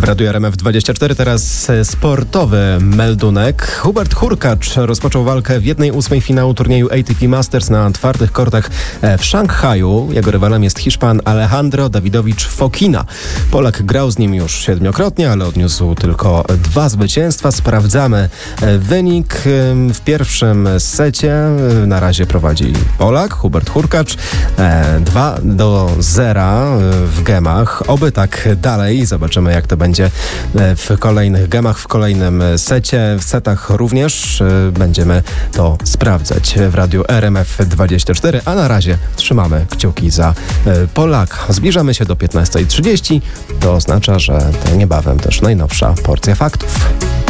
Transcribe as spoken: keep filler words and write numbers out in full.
W Radiu R M F dwadzieścia cztery teraz sportowy meldunek. Hubert Hurkacz rozpoczął walkę w jednej ósmej finału turnieju A T P Masters na twardych kortach w Szanghaju. Jego rywalem jest Hiszpan Alejandro Davidovich Fokina. Polak grał z nim już siedmiokrotnie, ale odniósł tylko dwa zwycięstwa. Sprawdzamy wynik. W pierwszym secie na razie prowadzi Polak, Hubert Hurkacz. dwa do zera w gemach. Oby tak dalej. Zobaczymy, jak to będzie w kolejnych gemach, w kolejnym secie. W setach również będziemy to sprawdzać w Radiu R M F dwadzieścia cztery, a na razie trzymamy kciuki za Polaka. Zbliżamy się do piętnastej trzydzieści. To oznacza, że niebawem też najnowsza porcja faktów.